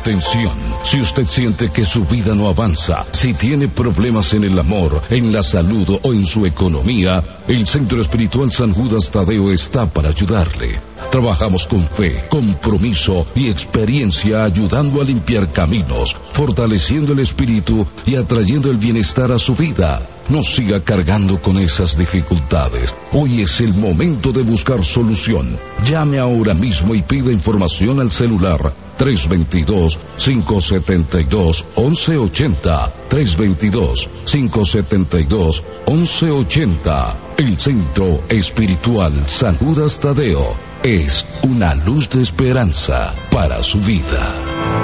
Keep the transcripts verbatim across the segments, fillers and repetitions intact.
Atención, si usted siente que su vida no avanza, si tiene problemas en el amor, en la salud o en su economía, el Centro Espiritual San Judas Tadeo está para ayudarle. Trabajamos con fe, compromiso y experiencia ayudando a limpiar caminos, fortaleciendo el espíritu y atrayendo el bienestar a su vida. No siga cargando con esas dificultades. Hoy es el momento de buscar solución. Llame ahora mismo y pida información al celular tres dos dos, cinco siete dos, once ochenta, tres dos dos, cinco siete dos, once ochenta. El Centro Espiritual San Judas Tadeo es una luz de esperanza para su vida.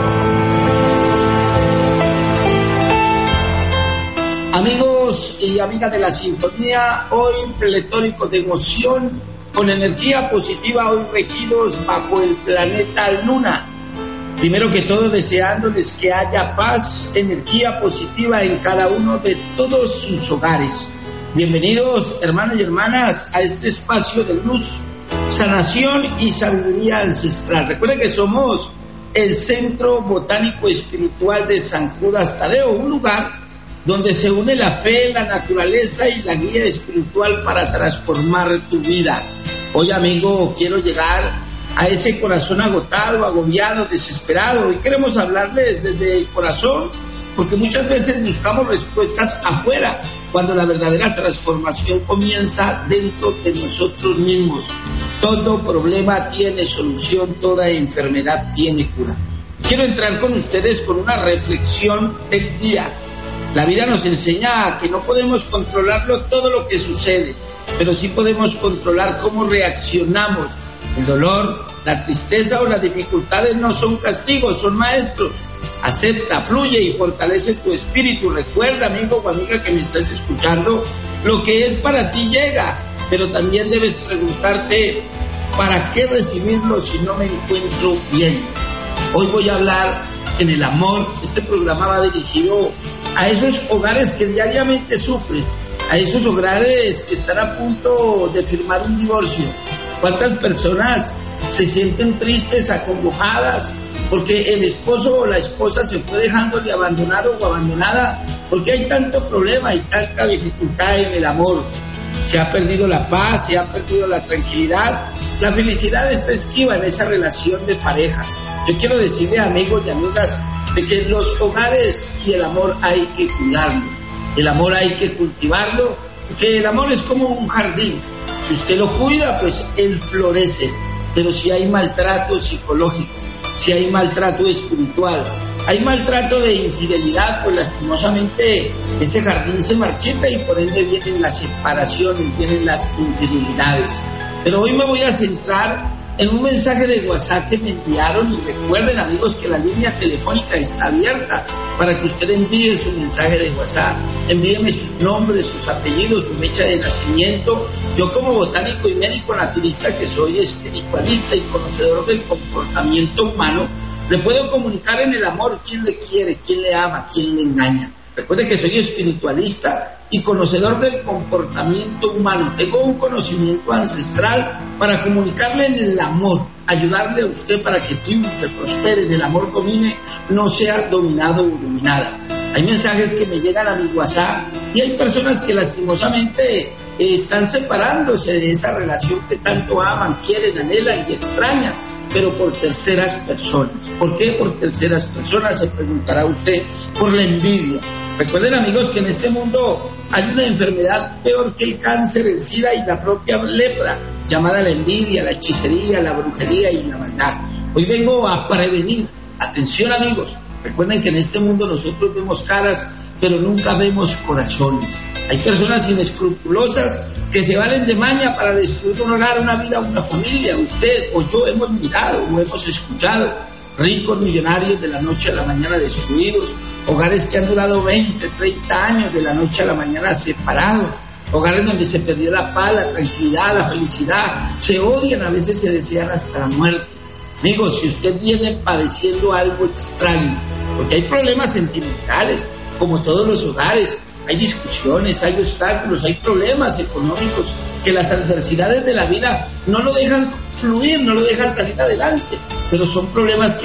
Amigos y amigas de la sintonía, hoy pletóricos de emoción, con energía positiva, hoy regidos bajo el planeta Luna. Primero que todo, deseándoles que haya paz, energía positiva en cada uno de todos sus hogares. Bienvenidos, hermanos y hermanas, a este espacio de luz, sanación y sabiduría ancestral. Recuerden que somos el Centro Botánico Espiritual de San Judas Tadeo, un lugar donde se une la fe, la naturaleza y la guía espiritual para transformar tu vida. Hoy, amigo, quiero llegar a ese corazón agotado, agobiado, desesperado, y queremos hablarles desde el corazón, porque muchas veces buscamos respuestas afuera, cuando la verdadera transformación comienza dentro de nosotros mismos. Todo problema tiene solución, toda enfermedad tiene cura. Quiero entrar con ustedes con una reflexión del día. La vida nos enseña que no podemos controlarlo todo lo que sucede, pero sí podemos controlar cómo reaccionamos. El dolor, la tristeza o las dificultades no son castigos, son maestros. Acepta, fluye y fortalece tu espíritu. Recuerda, amigo o amiga que me estás escuchando, lo que es para ti llega, pero también debes preguntarte, ¿para qué recibirlo si no me encuentro bien? Hoy voy a hablar en el amor. Este programa va dirigido a esos hogares que diariamente sufren, a esos hogares que están a punto de firmar un divorcio. ¿Cuántas personas se sienten tristes, acongojadas, porque el esposo o la esposa se fue dejando de abandonado o abandonada, porque hay tanto problema y tanta dificultad en el amor? Se ha perdido la paz, se ha perdido la tranquilidad, la felicidad está esquiva en esa relación de pareja. Yo quiero decirle, amigos y amigas, de que los hogares y el amor hay que cuidarlo, el amor hay que cultivarlo, porque el amor es como un jardín. Si usted lo cuida, pues él florece, pero si hay maltrato psicológico, si hay maltrato espiritual, hay maltrato de infidelidad, pues lastimosamente ese jardín se marchita y por ende vienen las separaciones, vienen las infidelidades. Pero hoy me voy a centrar en un mensaje de WhatsApp que me enviaron, y recuerden, amigos, que la línea telefónica está abierta para que usted envíe su mensaje de WhatsApp. Envíeme sus nombres, sus apellidos, su fecha de nacimiento. Yo, como botánico y médico naturista que soy, espiritualista y conocedor del comportamiento humano, le puedo comunicar en el amor quién le quiere, quién le ama, quién le engaña. Recuerde que soy espiritualista y conocedor del comportamiento humano. Tengo un conocimiento ancestral para comunicarle en el amor, ayudarle a usted para que triunfe, prospere, en el amor domine, no sea dominado o dominada. Hay mensajes que me llegan a mi WhatsApp y hay personas que lastimosamente eh, están separándose de esa relación que tanto aman, quieren, anhelan y extrañan, pero por terceras personas. ¿Por qué por terceras personas? Se preguntará usted. Por la envidia. Recuerden, amigos, que en este mundo hay una enfermedad peor que el cáncer, el SIDA y la propia lepra, llamada la envidia, la hechicería, la brujería y la maldad. Hoy vengo a prevenir. Atención, amigos. Recuerden que en este mundo nosotros vemos caras, pero nunca vemos corazones. Hay personas inescrupulosas que se valen de maña para destruir un hogar, una vida, una familia. Usted o yo hemos mirado o hemos escuchado ricos millonarios de la noche a la mañana destruidos, hogares que han durado veinte, treinta años de la noche a la mañana separados, hogares donde se perdió la paz, la tranquilidad, la felicidad, se odian, a veces se desean hasta la muerte. Amigos, si usted viene padeciendo algo extraño, porque hay problemas sentimentales, como todos los hogares, hay discusiones, hay obstáculos, hay problemas económicos que las adversidades de la vida no lo dejan fluir, no lo dejan salir adelante, pero son problemas que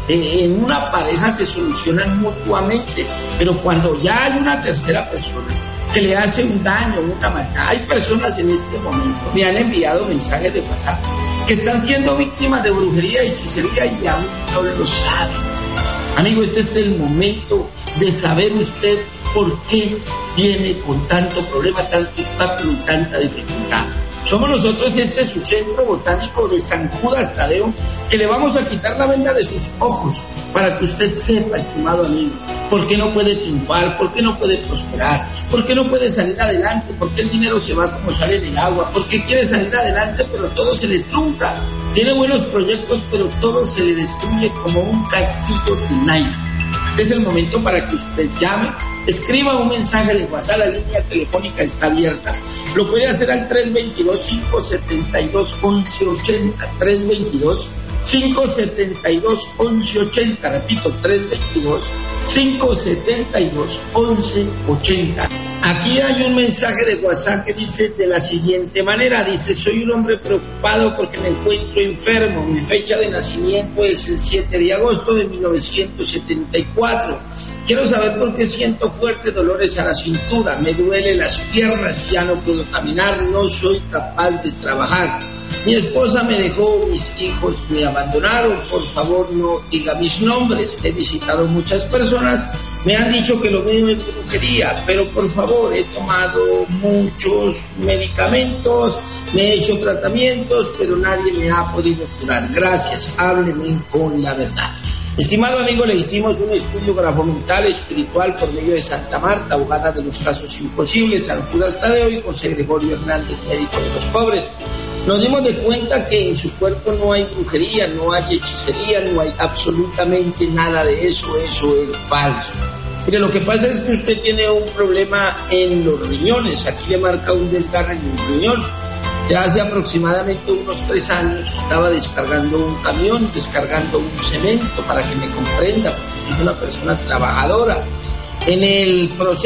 eh, en una pareja se solucionan mutuamente, pero cuando ya hay una tercera persona que le hace un daño, una maldad, hay personas en este momento, me han enviado mensajes de WhatsApp, que están siendo víctimas de brujería y hechicería y aún no lo saben. Amigo, este es el momento de saber usted por qué viene con tanto problema, tanto obstáculo y tanta dificultad. Somos nosotros, este es su centro botánico de San Judas Tadeo, que le vamos a quitar la venda de sus ojos para que usted sepa, estimado amigo, por qué no puede triunfar, por qué no puede prosperar, por qué no puede salir adelante, por qué el dinero se va como sale en el agua, por qué quiere salir adelante pero todo se le trunca, tiene buenos proyectos pero todo se le destruye como un castillo de naipes. Este es el momento para que usted llame, escriba un mensaje de WhatsApp, la línea telefónica está abierta, lo puede hacer al tres dos dos, cinco siete dos, once ochenta, tres dos dos, cinco siete dos, once ochenta, repito, tres dos dos, cinco siete dos, once ochenta. Aquí hay un mensaje de WhatsApp que dice de la siguiente manera, dice: soy un hombre preocupado porque me encuentro enfermo, mi fecha de nacimiento es el siete de agosto de mil novecientos setenta y cuatro, quiero saber por qué siento fuertes dolores a la cintura, me duelen las piernas, ya no puedo caminar, no soy capaz de trabajar. Mi esposa me dejó, mis hijos me abandonaron, por favor no diga mis nombres. He visitado muchas personas, me han dicho que lo mío es brujería, pero por favor, he tomado muchos medicamentos, me he hecho tratamientos, pero nadie me ha podido curar. Gracias, háblenme con la verdad. Estimado amigo, le hicimos un estudio grafomental espiritual por medio de Santa Marta, abogada de los casos imposibles, San Judas Tadeo y José Gregorio Hernández, médico de los pobres. Nos dimos de cuenta que en su cuerpo no hay brujería, no hay hechicería, no hay absolutamente nada de eso, eso es falso. Mire, lo que pasa es que usted tiene un problema en los riñones, aquí le marca un desgarre en el riñón. Ya hace aproximadamente unos tres años estaba descargando un camión, descargando un cemento, para que me comprenda, porque soy una persona trabajadora. En el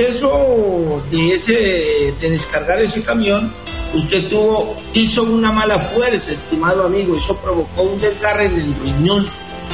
proceso de, ese, de descargar ese camión, usted tuvo, hizo una mala fuerza, estimado amigo, eso provocó un desgarre en el riñón.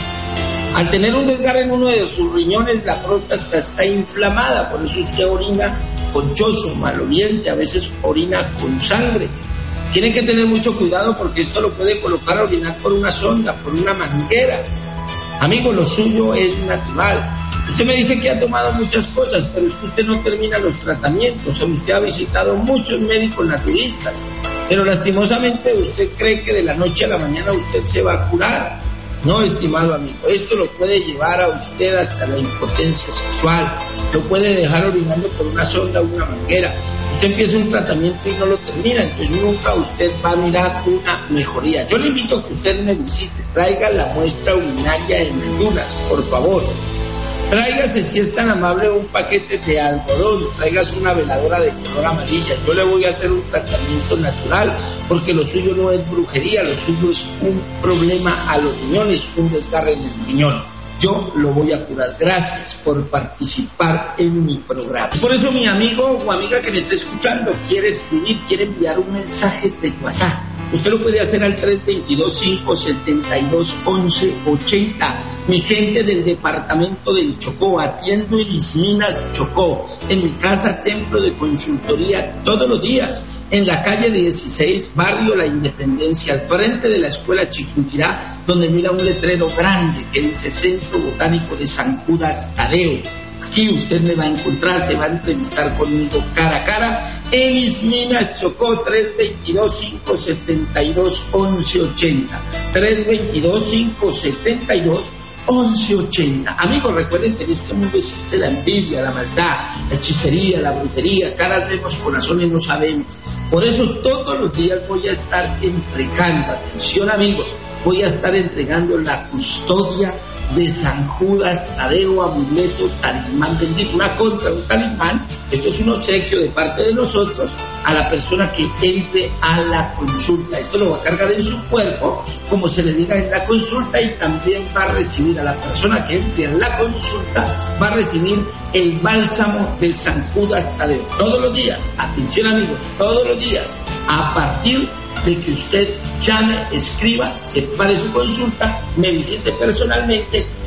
Al tener un desgarre en uno de sus riñones, la próstata está inflamada, por eso usted orina conchoso, maloliente, a veces orina con sangre. Tiene que tener mucho cuidado porque esto lo puede colocar a orinar por una sonda, por una manguera. Amigo, lo suyo es natural. Usted me dice que ha tomado muchas cosas, pero es que usted no termina los tratamientos. Usted ha visitado muchos médicos naturistas, pero lastimosamente usted cree que de la noche a la mañana usted se va a curar. No, estimado amigo, esto lo puede llevar a usted hasta la impotencia sexual, lo puede dejar orinando por una sonda o una manguera. Usted empieza un tratamiento y no lo termina, entonces nunca usted va a mirar una mejoría. Yo le invito a que usted me visite, traiga la muestra urinaria en ayunas, por favor. Tráigase, si es tan amable, un paquete de algodón, tráigase una veladora de color amarilla. Yo le voy a hacer un tratamiento natural, porque lo suyo no es brujería, lo suyo es un problema a los riñones, un desgarre en el riñón. Yo lo voy a curar. Gracias por participar en mi programa. Por eso, mi amigo o amiga que me está escuchando quiere escribir, quiere enviar un mensaje de WhatsApp. Usted lo puede hacer al tres dos dos, cinco siete dos, once ochenta. Mi gente del departamento del Chocó, atiendo en mis minas Chocó, en mi casa templo de consultoría todos los días, en la calle dieciséis, barrio La Independencia, al frente de la escuela Chiquinquirá, donde mira un letrero grande que dice Centro Botánico de San Judas Tadeo. Aquí usted me va a encontrar, se va a entrevistar conmigo cara a cara en mis minas Chocó. Tres dos dos, cinco siete dos, once ochenta, tres dos dos, cinco siete dos, once ochenta. Amigos, recuerden que en este mundo existe la envidia, la maldad, la hechicería, la brujería. Caras vemos, corazones no sabemos. Por eso todos los días voy a estar entregando, atención amigos, voy a estar entregando la custodia de San Judas Tadeo, amuleto, talismán bendito, una contra, un talismán. Esto es un obsequio de parte de nosotros a la persona que entre a la consulta. Esto lo va a cargar en su cuerpo, como se le diga en la consulta, y también va a recibir a la persona que entre a la consulta, va a recibir el bálsamo de San Judas Tadeo. Todos los días, atención amigos, todos los días, a partir de que usted llame, escriba, separe su consulta, me visite personalmente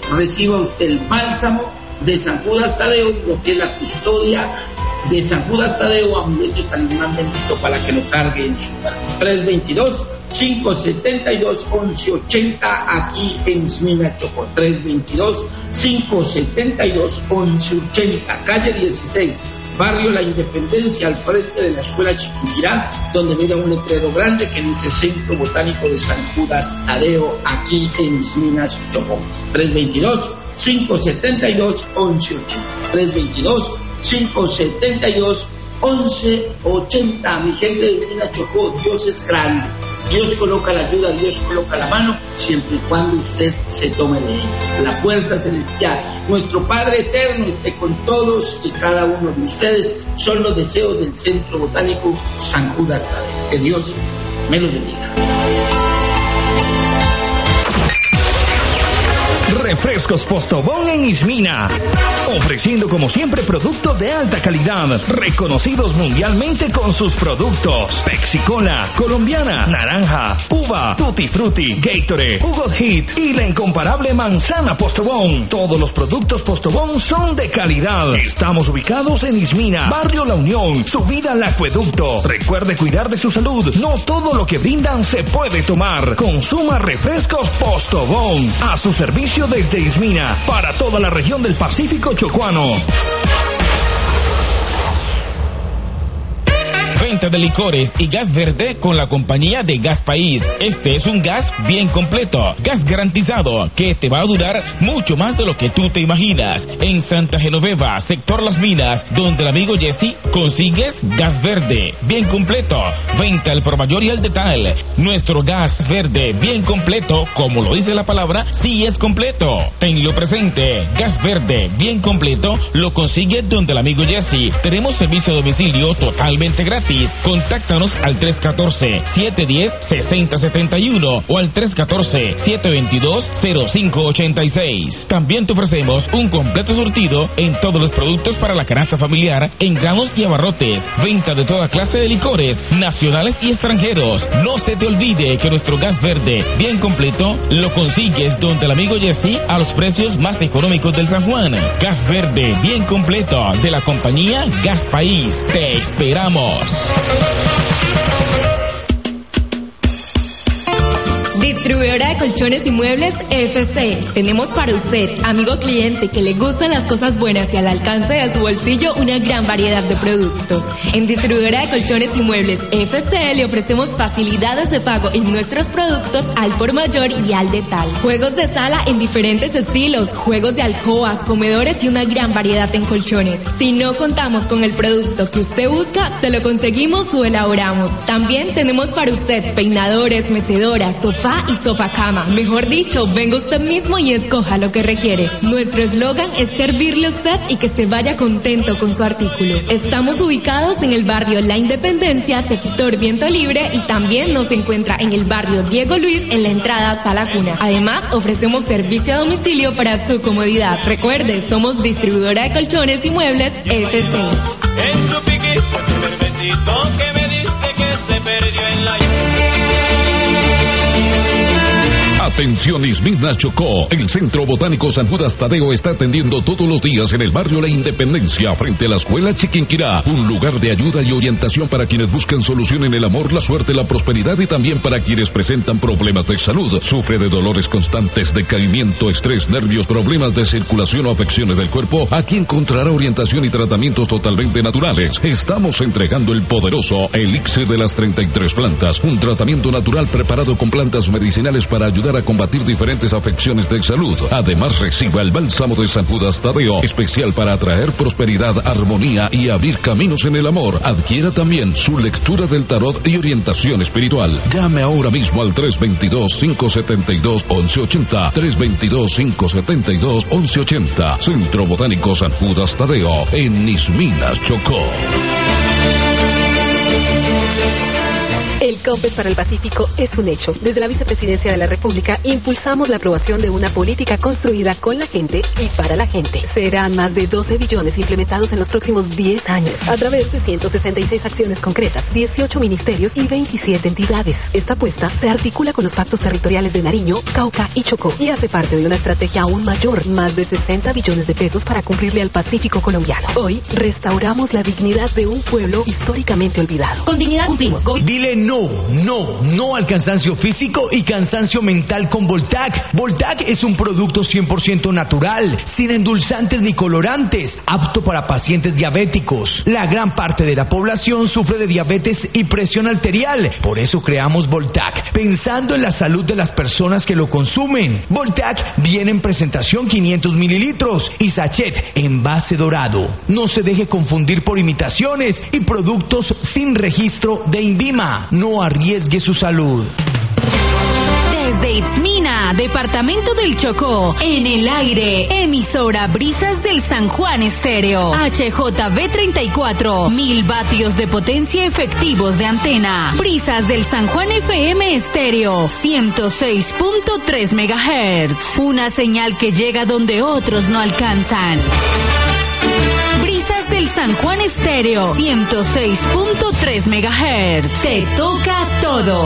reciba usted el bálsamo de San Judas Tadeo, lo que es la custodia de San Judas Tadeo, amuleto y talismán bendito para que lo cargue en su mano. tres veintidós, cinco setenta y dos, once ochenta aquí en Smina Chocó. tres veintidós, cinco setenta y dos, once ochenta, calle dieciséis, barrio La Independencia, al frente de la escuela Chiquinquirá, donde mira un letrero grande que dice Centro Botánico de San Judas Tadeo, aquí en Minas Chocó. tres veintidós, cinco setenta y dos, once ochenta. tres veintidós, cinco setenta y dos, once ochenta. Mi gente de Minas Chocó, Dios es grande. Dios coloca la ayuda, Dios coloca la mano, siempre y cuando usted se tome de ellas. La fuerza celestial, nuestro Padre eterno esté con todos y cada uno de ustedes. Son los deseos del Centro Botánico San Judas Tadeo. Que Dios me lo bendiga. Refrescos Postobón en Ismina, ofreciendo como siempre productos de alta calidad, reconocidos mundialmente con sus productos: Pepsi Cola, colombiana, naranja, uva, Tutti Frutti, Gatorade, Hugo Hit y la incomparable manzana Postobón. Todos los productos Postobón son de calidad. Estamos ubicados en Ismina, barrio La Unión, subida al acueducto. Recuerde cuidar de su salud, no todo lo que brindan se puede tomar. Consuma refrescos Postobón, a su servicio desde Ismina, para toda la región del Pacífico chocuano. Venta de licores y gas verde con la compañía de Gas País. Este es un gas bien completo, gas garantizado, que te va a durar mucho más de lo que tú te imaginas. En Santa Genoveva, sector Las Minas, donde el amigo Jesse, consigues gas verde bien completo. Venta al por mayor y al detalle. Nuestro gas verde bien completo, como lo dice la palabra, sí es completo. Tenlo presente, gas verde bien completo lo consigues donde el amigo Jesse. Tenemos servicio a domicilio totalmente gratis. Contáctanos al tres uno cuatro, siete uno cero, seis cero siete uno o al tres uno cuatro, siete dos dos, cero cinco ocho seis. También te ofrecemos un completo surtido en todos los productos para la canasta familiar, en granos y abarrotes. Venta de toda clase de licores, nacionales y extranjeros. No se te olvide que nuestro gas verde bien completo lo consigues donde el amigo Jesse a los precios más económicos del San Juan. Gas verde bien completo de la compañía Gas País. Te esperamos. Distribuidora de colchones y muebles F C. Tenemos para usted, amigo cliente, que le gustan las cosas buenas y al alcance de su bolsillo, una gran variedad de productos. En Distribuidora de colchones y muebles F C le ofrecemos facilidades de pago en nuestros productos al por mayor y al detalle. Juegos de sala en diferentes estilos, juegos de alcobas, comedores y una gran variedad en colchones. Si no contamos con el producto que usted busca, se lo conseguimos o elaboramos. También tenemos para usted peinadores, mecedoras, sofá y sofá cama. Mejor dicho, venga usted mismo y escoja lo que requiere. Nuestro eslogan es servirle a usted y que se vaya contento con su artículo. Estamos ubicados en el barrio La Independencia, sector Viento Libre, y también nos encuentra en el barrio Diego Luis, en la entrada a Sala Cuna. Además, ofrecemos servicio a domicilio para su comodidad. Recuerde, somos distribuidora de colchones y muebles F C. En tu piquito, bebecito que me diste que se perdió en la... Atención Ismina Chocó, el Centro Botánico San Judas Tadeo está atendiendo todos los días en el barrio La Independencia, frente a la escuela Chiquinquirá, un lugar de ayuda y orientación para quienes buscan solución en el amor, la suerte, la prosperidad y también para quienes presentan problemas de salud, sufre de dolores constantes, decaimiento, estrés, nervios, problemas de circulación o afecciones del cuerpo. Aquí encontrará orientación y tratamientos totalmente naturales. Estamos entregando el poderoso Elixir de las treinta y tres plantas, un tratamiento natural preparado con plantas medicinales para ayudar a combatir diferentes afecciones de salud. Además, reciba el bálsamo de San Judas Tadeo, especial para atraer prosperidad, armonía y abrir caminos en el amor. Adquiera también su lectura del tarot y orientación espiritual. Llame ahora mismo al tres dos dos, cinco siete dos, once ochenta, tres dos dos, cinco siete dos, once ochenta. Centro Botánico San Judas Tadeo, en Isminas Chocó. El COMPES para el Pacífico es un hecho. Desde la Vicepresidencia de la República impulsamos la aprobación de una política construida con la gente y para la gente. Serán más de doce billones implementados en los próximos diez años a través de ciento sesenta y seis acciones concretas, dieciocho ministerios y veintisiete entidades. Esta apuesta se articula con los pactos territoriales de Nariño, Cauca y Chocó y hace parte de una estrategia aún mayor, más de sesenta billones de pesos para cumplirle al Pacífico colombiano. Hoy restauramos la dignidad de un pueblo históricamente olvidado. Con dignidad cumplimos. Go- Dile no, no, no al cansancio físico y cansancio mental con Voltac. Voltac es un producto cien por ciento natural, sin endulzantes ni colorantes, apto para pacientes diabéticos. La gran parte de la población sufre de diabetes y presión arterial. Por eso creamos Voltac, pensando en la salud de las personas que lo consumen. Voltac viene en presentación quinientos mililitros y sachet envase dorado. No se deje confundir por imitaciones y productos sin registro de INVIMA. No arriesgue su salud. Desde Itzmina, departamento del Chocó, en el aire, emisora Brisas del San Juan Estéreo, H J B treinta y cuatro, mil vatios de potencia efectivos de antena, Brisas del San Juan F M Estéreo, ciento seis punto tres megahertz, una señal que llega donde otros no alcanzan. Brisas del San Juan Estéreo, ciento seis punto tres megahertz, te toca todo.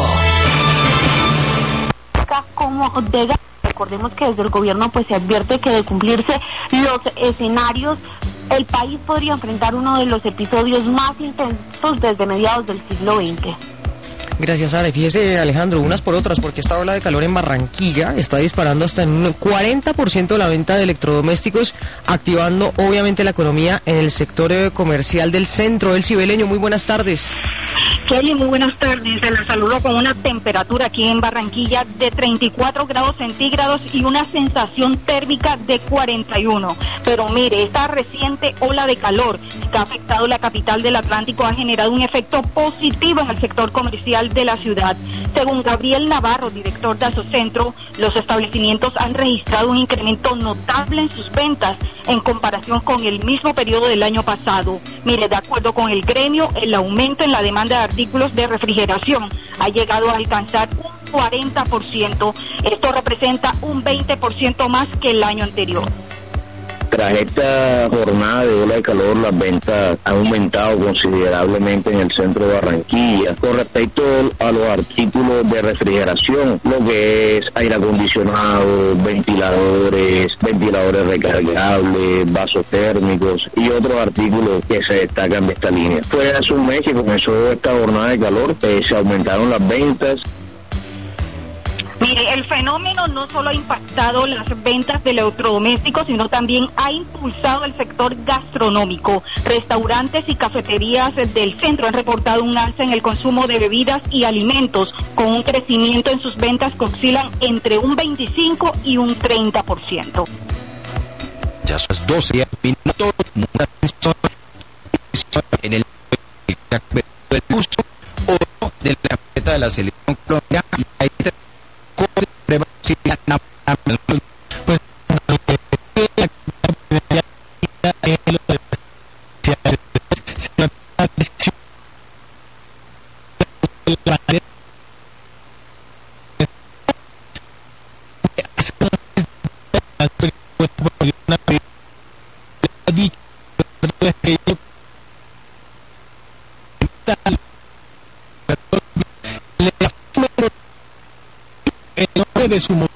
Como de gas. Recordemos que desde el gobierno pues se advierte que de cumplirse los escenarios, el país podría enfrentar uno de los episodios más intensos desde mediados del siglo veinte. Gracias, Sara. Fíjese, Alejandro, unas por otras, porque esta ola de calor en Barranquilla está disparando hasta en un cuarenta por ciento la venta de electrodomésticos, activando obviamente la economía en el sector eh, comercial del centro del Cibeleño. Muy buenas tardes. Kelly, muy buenas tardes. Se la saludo con una temperatura aquí en Barranquilla de treinta y cuatro grados centígrados y una sensación térmica de cuarenta y uno. Pero mire, esta reciente ola de calor que ha afectado la capital del Atlántico ha generado un efecto positivo en el sector comercial de la ciudad. Según Gabriel Navarro, director de Asocentro, los establecimientos han registrado un incremento notable en sus ventas en comparación con el mismo periodo del año pasado. Mire, de acuerdo con el gremio, el aumento en la demanda de artículos de refrigeración ha llegado a alcanzar un cuarenta por ciento. Esto representa un veinte por ciento más que el año anterior. Tras esta jornada de ola de calor, las ventas han aumentado considerablemente en el centro de Barranquilla. Con respecto a los artículos de refrigeración, lo que es aire acondicionado, ventiladores, ventiladores recargables, vasos térmicos y otros artículos que se destacan de esta línea. Fue hace un mes que comenzó esta jornada de calor, eh, se aumentaron las ventas. Mire, el fenómeno no solo ha impactado las ventas de electrodomésticos, sino también ha impulsado el sector gastronómico. Restaurantes y cafeterías del centro han reportado un alza en el consumo de bebidas y alimentos, con un crecimiento en sus ventas que oscilan entre un veinticinco y un treinta por ciento. Ya son doce minutos, en el del uso o de la carpeta de la selección colombiana, y ahí te pues de su